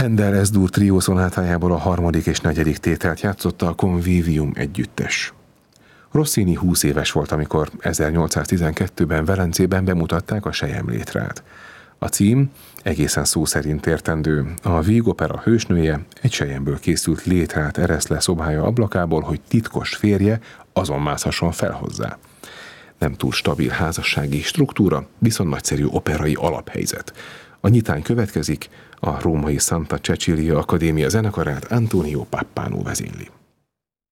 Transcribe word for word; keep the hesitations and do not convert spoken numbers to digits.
Händel Es-dur trió szonátájából a harmadik és negyedik tételt játszotta a Convivium együttes. Rossini húsz éves volt, amikor ezernyolcszáztizenkettőben Velencében bemutatták a Selyemlétrát. A cím egészen szó szerint értendő. A vígopera hősnője egy selyemből készült létrát ereszt le szobája ablakából, hogy titkos férje azon mászhasson fel hozzá. Nem túl stabil házassági struktúra, viszont nagyszerű operai alaphelyzet. A nyitán következik, a római Santa Cecilia Akadémia zenekarát Antonio Pappano vezényli.